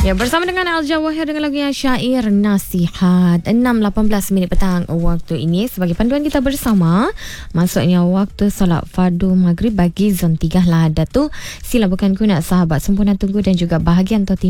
Ya, bersama dengan Al-Jawahir dengan lagu yang Syair Nasihat. 6.18 minit petang waktu ini sebagai panduan kita bersama. Maksudnya waktu solat fardu maghrib bagi zon 3 lah. Datuk, sila bukan guna sahabat sempurna tunggu dan juga bahagian atau